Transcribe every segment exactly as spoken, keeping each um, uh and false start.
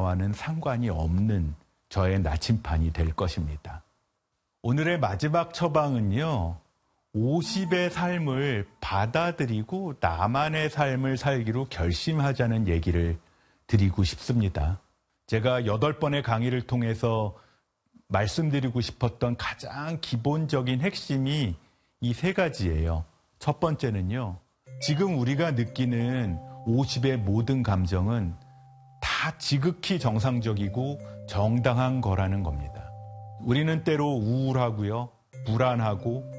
나와는 상관이 없는 저의 나침판이 될 것입니다. 오늘의 마지막 처방은요, 오십의 삶을 받아들이고 나만의 삶을 살기로 결심하자는 얘기를 드리고 싶습니다. 제가 여덟 번의 강의를 통해서 말씀드리고 싶었던 가장 기본적인 핵심이 이 세 가지예요. 첫 번째는요, 지금 우리가 느끼는 오십의 모든 감정은 다 지극히 정상적이고 정당한 거라는 겁니다. 우리는 때로 우울하고요, 불안하고,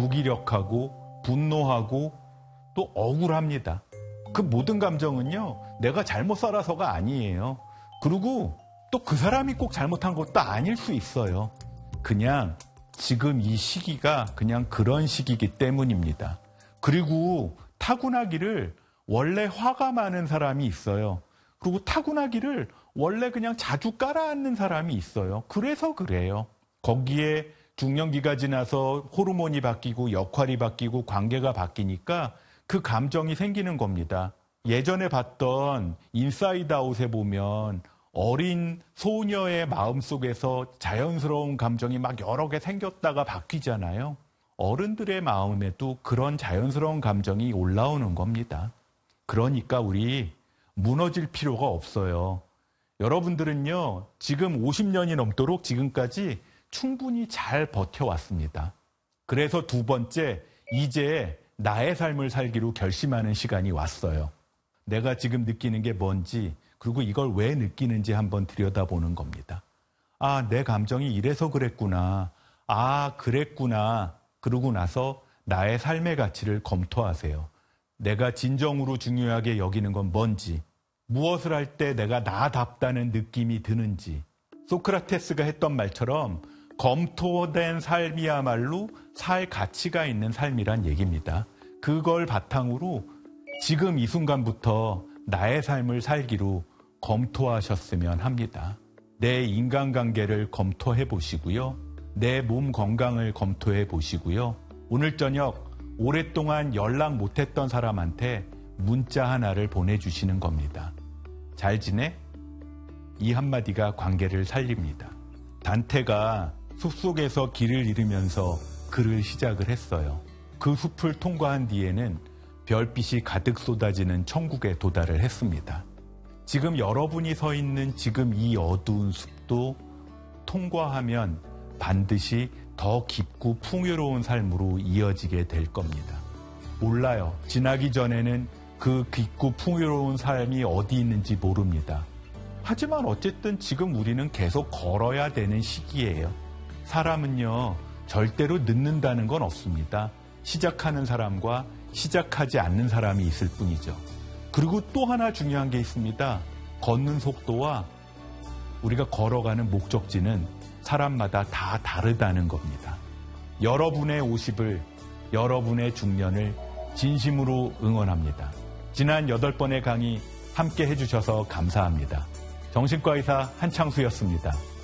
무기력하고, 분노하고, 또 억울합니다. 그 모든 감정은요, 내가 잘못 살아서가 아니에요. 그리고 또 그 사람이 꼭 잘못한 것도 아닐 수 있어요. 그냥 지금 이 시기가 그냥 그런 시기이기 때문입니다. 그리고 타고나기를 원래 화가 많은 사람이 있어요. 그리고 타고나기를 원래 그냥 자주 깔아앉는 사람이 있어요. 그래서 그래요. 거기에 중년기가 지나서 호르몬이 바뀌고 역할이 바뀌고 관계가 바뀌니까 그 감정이 생기는 겁니다. 예전에 봤던 인사이드 아웃에 보면 어린 소녀의 마음속에서 자연스러운 감정이 막 여러 개 생겼다가 바뀌잖아요. 어른들의 마음에도 그런 자연스러운 감정이 올라오는 겁니다. 그러니까 우리 무너질 필요가 없어요. 여러분들은요, 지금 오십 년이 넘도록 지금까지 충분히 잘 버텨왔습니다. 그래서 두 번째, 이제 나의 삶을 살기로 결심하는 시간이 왔어요. 내가 지금 느끼는 게 뭔지, 그리고 이걸 왜 느끼는지 한번 들여다보는 겁니다. 아, 내 감정이 이래서 그랬구나. 아, 그랬구나. 그러고 나서 나의 삶의 가치를 검토하세요. 내가 진정으로 중요하게 여기는 건 뭔지, 무엇을 할 때 내가 나답다는 느낌이 드는지. 소크라테스가 했던 말처럼 검토된 삶이야말로 살 가치가 있는 삶이란 얘기입니다. 그걸 바탕으로 지금 이 순간부터 나의 삶을 살기로 검토하셨으면 합니다. 내 인간관계를 검토해 보시고요. 내 몸 건강을 검토해 보시고요. 오늘 저녁 오랫동안 연락 못했던 사람한테 문자 하나를 보내주시는 겁니다. 잘 지내? 이 한마디가 관계를 살립니다. 단테가 숲속에서 길을 잃으면서 글을 시작을 했어요. 그 숲을 통과한 뒤에는 별빛이 가득 쏟아지는 천국에 도달을 했습니다. 지금 여러분이 서 있는 지금 이 어두운 숲도 통과하면 반드시 더 깊고 풍요로운 삶으로 이어지게 될 겁니다. 몰라요. 지나기 전에는 그 깊고 풍요로운 삶이 어디 있는지 모릅니다. 하지만 어쨌든 지금 우리는 계속 걸어야 되는 시기예요. 사람은요, 절대로 늦는다는 건 없습니다. 시작하는 사람과 시작하지 않는 사람이 있을 뿐이죠. 그리고 또 하나 중요한 게 있습니다. 걷는 속도와 우리가 걸어가는 목적지는 사람마다 다 다르다는 겁니다. 여러분의 오십을, 여러분의 중년을 진심으로 응원합니다. 지난 여덟 번의 강의 함께 해주셔서 감사합니다. 정신과 의사 한창수였습니다.